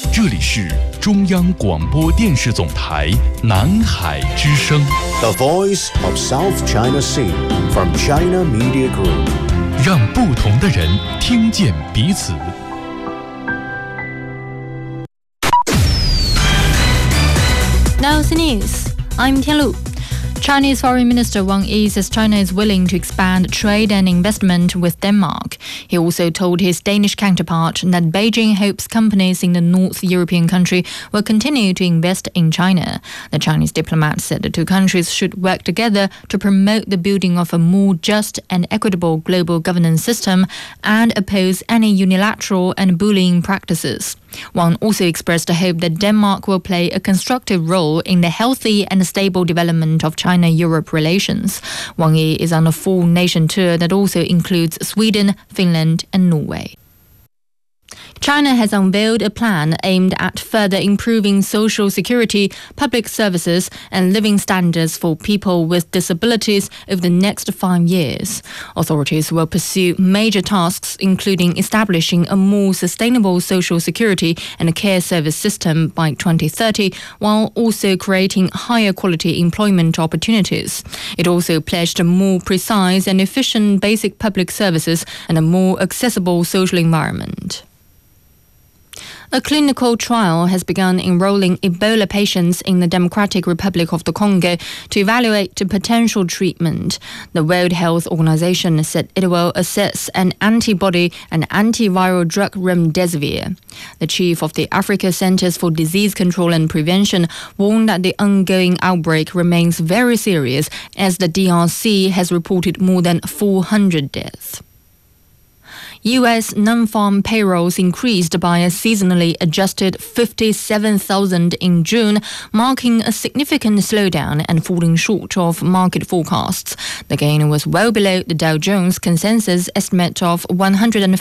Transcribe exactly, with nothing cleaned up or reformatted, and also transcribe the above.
这里是中央广播电视总台南海之声 The Voice of South China Sea from China Media Group， 让不同的人听见彼此。 Now the news. I'm Tianlu. Chinese Foreign Minister Wang Yi says China is willing to expand trade and investment with Denmark. He also told his Danish counterpart that Beijing hopes companies in the North European country will continue to invest in China. The Chinese diplomat said the two countries should work together to promote the building of a more just and equitable global governance system and oppose any unilateral and bullying practices. Wang also expressed a hope that Denmark will play a constructive role in the healthy and stable development of China-Europe relations. Wang Yi is on a four-nation tour that also includes Sweden, Finland and Norway. China has unveiled a plan aimed at further improving social security, public services, and living standards for people with disabilities over the next five years. Authorities will pursue major tasks, including establishing a more sustainable social security and care service system by twenty thirty, while also creating higher quality employment opportunities. It also pledged more precise and efficient basic public services and a more accessible social environment. A clinical trial has begun enrolling Ebola patients in the Democratic Republic of the Congo to evaluate the potential treatment. The World Health Organization said it will assess an antibody and antiviral drug remdesivir. The chief of the Africa Centers for Disease Control and Prevention warned that the ongoing outbreak remains very serious, as the D R C has reported more than four hundred deaths. U S non-farm payrolls increased by a seasonally adjusted fifty-seven thousand in June, marking a significant slowdown and falling short of market forecasts. The gain was well below the Dow Jones consensus estimate of one hundred